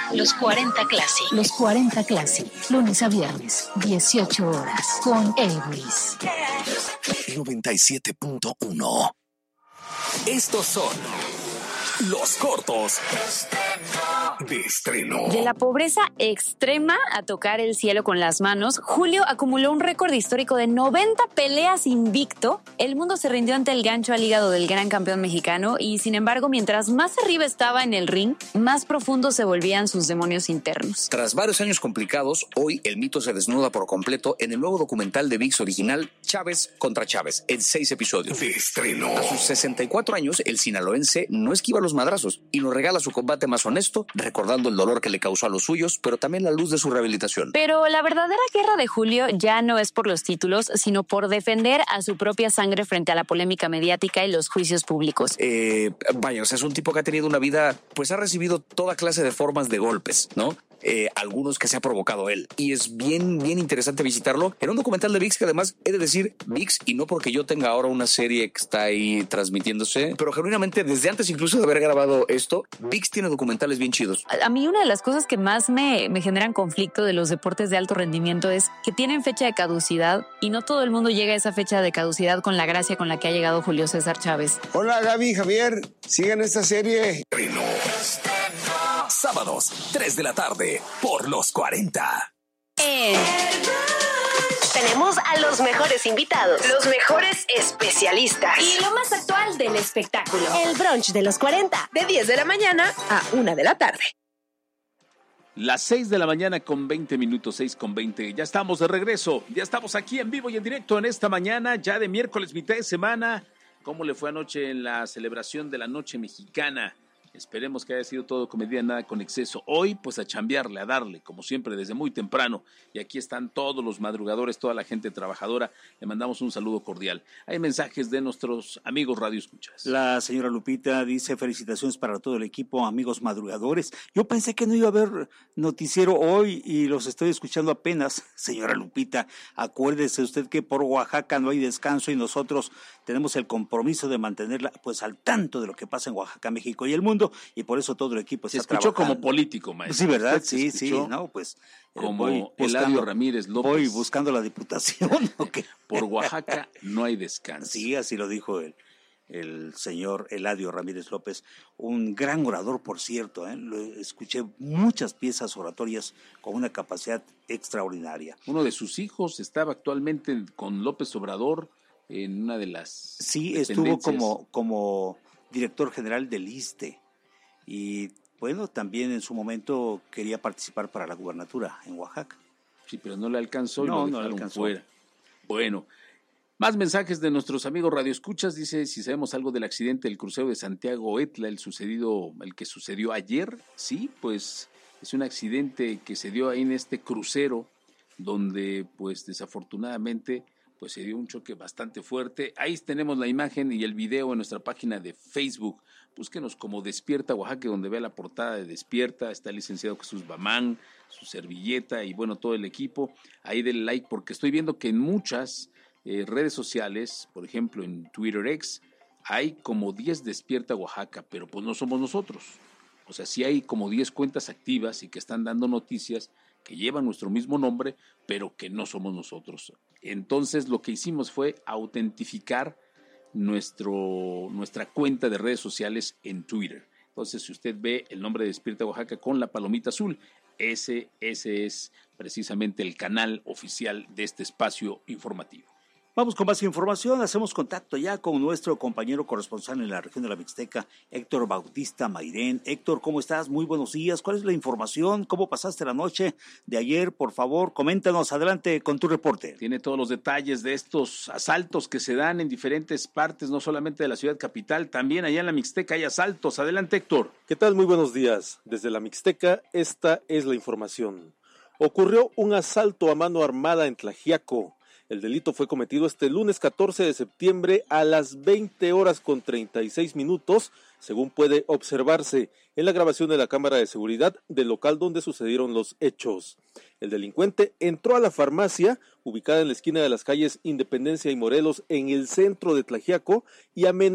Los 40 Classic. Los 40 Classic. Lunes a viernes, 18 horas. Con Elvis. 97.1. Estos son los cortos de estreno. De la pobreza extrema a tocar el cielo con las manos, Julio acumuló un récord histórico de 90 peleas invicto. El mundo se rindió ante el gancho al hígado del gran campeón mexicano y, sin embargo, mientras más arriba estaba en el ring, más profundos se volvían sus demonios internos. Tras varios años complicados, hoy el mito se desnuda por completo en el nuevo documental de ViX original Chávez contra Chávez, en 6 episodios. De estreno. A sus 64 años, el sinaloense no esquiva los madrazos y nos regala su combate más honesto, recordando el dolor que le causó a los suyos, pero también la luz de su rehabilitación. Pero la verdadera guerra de Julio ya no es por los títulos, sino por defender a su propia sangre frente a la polémica mediática y los juicios públicos. Vaya, o sea, es un tipo que ha tenido una vida, pues ha recibido toda clase de formas de golpes, ¿no? Algunos que se ha provocado él. Y es bien interesante visitarlo en un documental de ViX que además he de decir ViX, y no porque yo tenga ahora una serie que está ahí transmitiéndose, pero genuinamente desde antes incluso de haber grabado esto, ViX tiene documentales bien chidos. A mí una de las cosas que más me generan conflicto de los deportes de alto rendimiento es que tienen fecha de caducidad y no todo el mundo llega a esa fecha de caducidad con la gracia con la que ha llegado Julio César Chávez. Hola Gaby, Javier, sigan esta serie. Sábados, 3 de la tarde, por los 40. Tenemos a los mejores invitados, los mejores especialistas y lo más actual del espectáculo. El brunch de los 40, de 10 de la mañana a 1 de la tarde. Las 6 de la mañana con 20 minutos, 6:20. Ya estamos de regreso, ya estamos aquí en vivo y en directo en esta mañana, ya de miércoles, mitad de semana. ¿Cómo le fue anoche en la celebración de la Noche Mexicana? Esperemos que haya sido todo con medida, nada con exceso. Hoy, pues a chambearle, a darle, como siempre, desde muy temprano. Y aquí están todos los madrugadores, toda la gente trabajadora. Le mandamos un saludo cordial. Hay mensajes de nuestros amigos radioescuchas. La señora Lupita dice: felicitaciones para todo el equipo, amigos madrugadores. Yo pensé que no iba a haber noticiero hoy y los estoy escuchando apenas. Señora Lupita, acuérdese usted que por Oaxaca no hay descanso y nosotros tenemos el compromiso de mantenerla pues al tanto de lo que pasa en Oaxaca, México y el mundo. Y por eso todo el equipo está trabajando. Se escuchó como político, maestro. Sí, ¿verdad? Sí, no, pues. Como Eladio Ramírez López. Voy buscando la diputación. Okay. Por Oaxaca no hay descanso. Sí, así lo dijo el señor Eladio Ramírez López. Un gran orador, por cierto. Lo escuché muchas piezas oratorias con una capacidad extraordinaria. Uno de sus hijos estaba actualmente con López Obrador en una de las. Sí, estuvo como director general del ISSSTE. Y bueno, también en su momento quería participar para la gubernatura en Oaxaca. Sí, pero no le alcanzó y lo dejaron fuera. Bueno, más mensajes de nuestros amigos radioescuchas. Dice si sabemos algo del accidente del crucero de Santiago Etla, el que sucedió ayer. Sí, pues es un accidente que se dio ahí en este crucero, donde pues desafortunadamente pues se dio un choque bastante fuerte. Ahí tenemos la imagen y el video en nuestra página de Facebook. Búsquenos como Despierta Oaxaca, donde vea la portada de Despierta. Está el licenciado Jesús Bamán, su servilleta y bueno, todo el equipo. Ahí denle like porque estoy viendo que en muchas redes sociales, por ejemplo en Twitter X, hay como 10 Despierta Oaxaca, pero pues no somos nosotros. O sea, sí hay como 10 cuentas activas y que están dando noticias que llevan nuestro mismo nombre, pero que no somos nosotros. Entonces lo que hicimos fue autentificar nuestra cuenta de redes sociales en Twitter. Entonces, si usted ve el nombre de Despierta Oaxaca con la palomita azul, ese es precisamente el canal oficial de este espacio informativo. Vamos con más información, hacemos contacto ya con nuestro compañero corresponsal en la región de la Mixteca, Héctor Bautista Mairén. Héctor, ¿cómo estás? Muy buenos días. ¿Cuál es la información? ¿Cómo pasaste la noche de ayer? Por favor, coméntanos, adelante con tu reporte. Tiene todos los detalles de estos asaltos que se dan en diferentes partes, no solamente de la ciudad capital, también allá en la Mixteca hay asaltos. Adelante, Héctor. ¿Qué tal? Muy buenos días. Desde la Mixteca, esta es la información. Ocurrió un asalto a mano armada en Tlaxiaco. El delito fue cometido este lunes 14 de septiembre a las 20:36, según puede observarse en la grabación de la cámara de seguridad del local donde sucedieron los hechos. El delincuente entró a la farmacia, ubicada en la esquina de las calles Independencia y Morelos, en el centro de Tlaxiaco, y amenazó